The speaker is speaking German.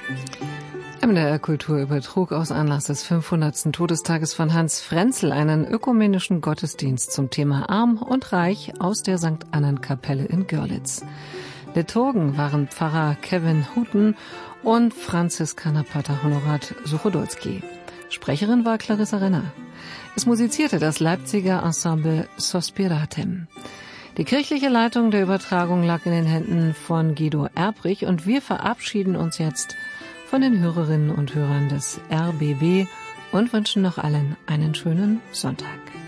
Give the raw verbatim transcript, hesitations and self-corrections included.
M D R Kultur übertrug aus Anlass des fünfhundertsten Todestages von Hans Frenzel einen ökumenischen Gottesdienst zum Thema Arm und Reich aus der Sankt Annenkapelle in Görlitz. Liturgen waren Pfarrer Kevin Huten und Franziskanerpater Honorat Suchodolski. Sprecherin war Clarissa Renner. Es musizierte das Leipziger Ensemble Sospiratem. Die kirchliche Leitung der Übertragung lag in den Händen von Guido Erbrich und wir verabschieden uns jetzt von den Hörerinnen und Hörern des R B B und wünschen noch allen einen schönen Sonntag.